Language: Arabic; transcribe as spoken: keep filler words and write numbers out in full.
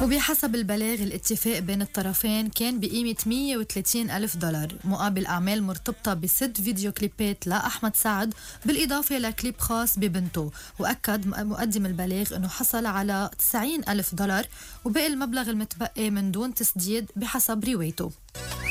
وبحسب البلاغ الاتفاق بين الطرفين كان بقيمة مية وثلاثين ألف دولار مقابل أعمال مرتبطة بست فيديو كليبات لأحمد سعد بالإضافة لكليب خاص ببنته. وأكد مقدم البلاغ أنه حصل على تسعين ألف دولار وباقي المبلغ المتبقي من دون تسديد بحسب روايته.